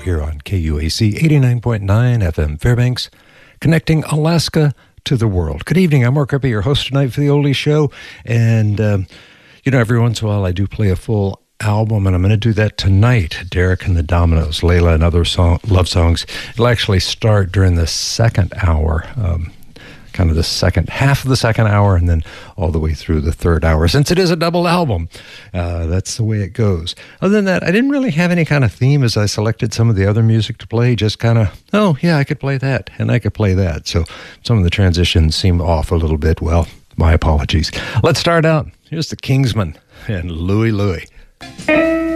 here on KUAC 89.9 FM Fairbanks, connecting Alaska to the world. Good evening. I'm Mark Rippey, your host tonight for the Oldie Show. And, every once in a while I do play a full album, and I'm going to do that tonight. Derek and the Dominoes, Layla and Other Love Songs. It'll actually start during the second hour, kind of the second half of the second hour, and then all the way through the third hour. Since it is a double album, that's the way it goes. Other than that, I didn't really have any kind of theme as I selected some of the other music to play. Just kind of, oh yeah, I could play that, and I could play that. So some of the transitions seem off a little bit. Well, my apologies. Let's start out. Here's the Kingsmen and Louie Louie.